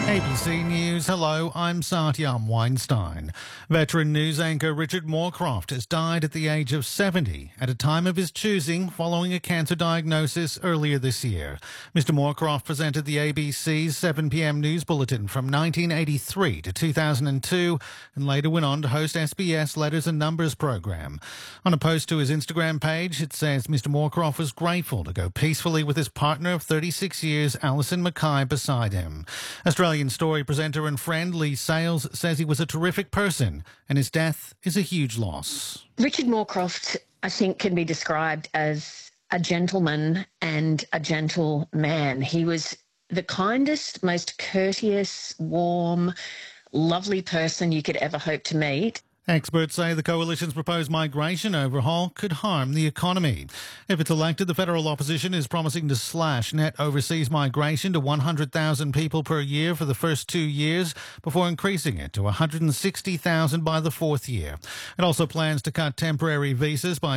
ABC News, hello, I'm Satyam Weinstein. Veteran news anchor Richard Moorcroft has died at the age of 70 at a time of his choosing following a cancer diagnosis earlier this year. Mr. Moorcroft presented the ABC's 7pm news bulletin from 1983 to 2002 and later went on to host SBS Letters and Numbers program. On a post to his Instagram page, it says Mr. Moorcroft was grateful to go peacefully with his partner of 36 years, Alison Mackay, beside him. Australian Story presenter and friend Lee Sales says he was a terrific person and his death is a huge loss. Richard Moorcroft, I think, can be described as a gentleman and a gentle man. He was the kindest, most courteous, warm, lovely person you could ever hope to meet. Experts say the coalition's proposed migration overhaul could harm the economy. If it's elected, the federal opposition is promising to slash net overseas migration to 100,000 people per year for the first 2 years before increasing it to 160,000 by the fourth year. It also plans to cut temporary visas by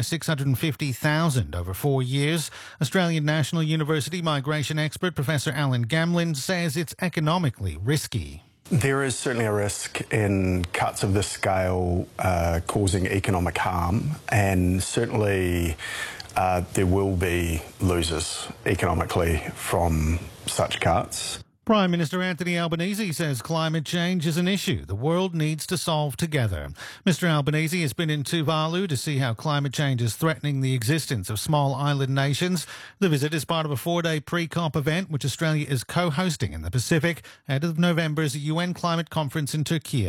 650,000 over 4 years. Australian National University migration expert Professor Alan Gamlin says it's economically risky. There is certainly a risk in cuts of this scale causing economic harm, and certainly there will be losers economically from such cuts. Prime Minister Anthony Albanese says climate change is an issue the world needs to solve together. Mr Albanese has been in Tuvalu to see how climate change is threatening the existence of small island nations. The visit is part of a 4-day pre-COP event which Australia is co-hosting in the Pacific ahead of November's UN climate conference in Turkey.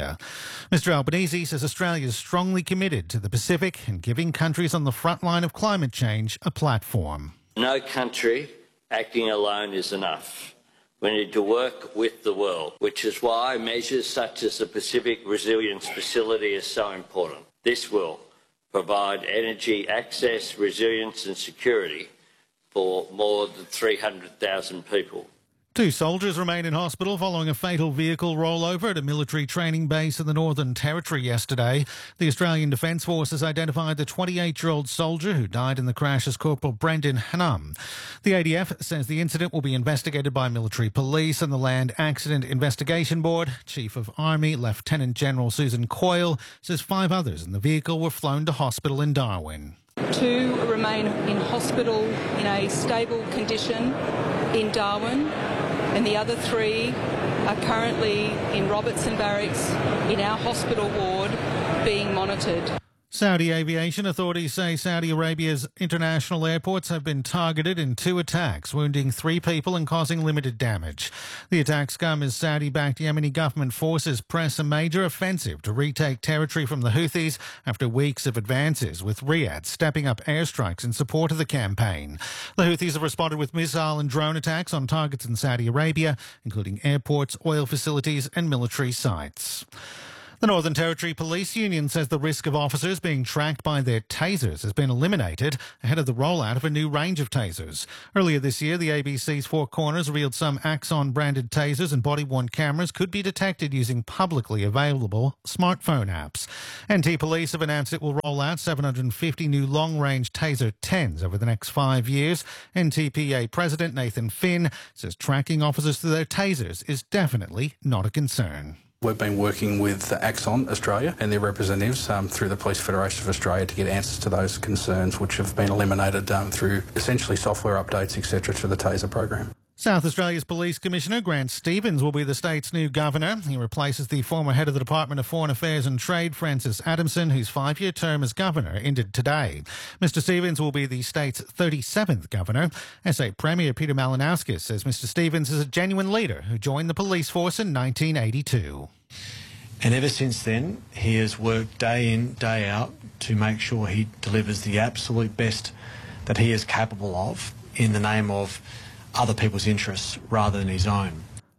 Mr Albanese says Australia is strongly committed to the Pacific and giving countries on the front line of climate change a platform. No country acting alone is enough. We need to work with the world, which is why measures such as the Pacific Resilience Facility is so important. This will provide energy access, resilience and security for more than 300,000 people. 2 soldiers remain in hospital following a fatal vehicle rollover at a military training base in the Northern Territory yesterday. The Australian Defence Force has identified the 28-year-old soldier who died in the crash as Corporal Brendan Hanum. The ADF says the incident will be investigated by military police and the Land Accident Investigation Board. Chief of Army Lieutenant General Susan Coyle says 5 others in the vehicle were flown to hospital in Darwin. 2 remain in hospital in a stable condition in Darwin, and the other 3 are currently in Robertson Barracks in our hospital ward being monitored. Saudi aviation authorities say Saudi Arabia's international airports have been targeted in 2 attacks, wounding 3 people and causing limited damage. The attacks come as Saudi-backed Yemeni government forces press a major offensive to retake territory from the Houthis after weeks of advances, with Riyadh stepping up airstrikes in support of the campaign. The Houthis have responded with missile and drone attacks on targets in Saudi Arabia, including airports, oil facilities and military sites. The Northern Territory Police Union says the risk of officers being tracked by their tasers has been eliminated ahead of the rollout of a new range of tasers. Earlier this year, the ABC's Four Corners revealed some Axon-branded tasers and body-worn cameras could be detected using publicly available smartphone apps. NT Police have announced it will roll out 750 new long-range Taser 10s over the next 5 years. NTPA President Nathan Finn says tracking officers through their tasers is definitely not a concern. We've been working with Axon Australia and their representatives through the Police Federation of Australia to get answers to those concerns, which have been eliminated through essentially software updates, etc., to the Taser program. South Australia's Police Commissioner Grant Stevens will be the state's new governor. He replaces the former head of the Department of Foreign Affairs and Trade, Francis Adamson, whose 5-year term as governor ended today. Mr Stevens will be the state's 37th governor. SA Premier Peter Malinauskas says Mr Stevens is a genuine leader who joined the police force in 1982. And ever since then, he has worked day in, day out to make sure he delivers the absolute best that he is capable of in the name of other people's interests rather than his own.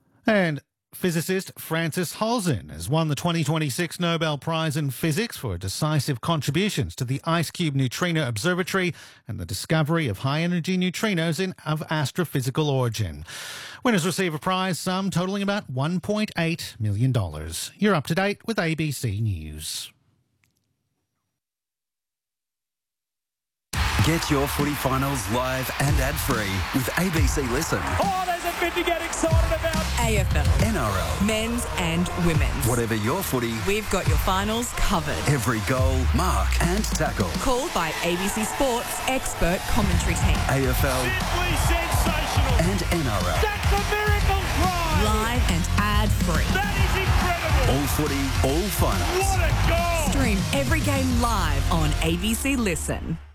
And physicist Frances Halzen has won the 2026 Nobel Prize in Physics for decisive contributions to the IceCube Neutrino Observatory and the discovery of high-energy neutrinos of astrophysical origin. Winners receive a prize sum totalling about $1.8 million. You're up to date with ABC News. Get your footy finals live and ad-free with ABC Listen. Oh, there's a bit to get excited about. AFL, NRL, men's and women's. Whatever your footy, We've got your finals covered. every goal, mark and tackle. Called by ABC Sports expert commentary team. AFL Simply sensational. and NRL. That's a miracle try. Live and ad-free. That is incredible. All footy, all finals. What a goal. Stream every game live on ABC Listen.